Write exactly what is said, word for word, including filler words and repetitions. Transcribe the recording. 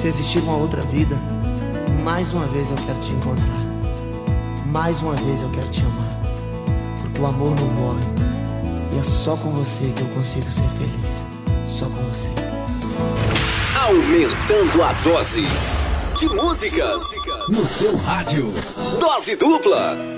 se existir uma outra vida, mais uma vez eu quero te encontrar. Mais uma vez eu quero te amar. Porque o amor não morre. E é só com você que eu consigo ser feliz. Só com você. Aumentando a dose de músicas no seu rádio. Dose dupla.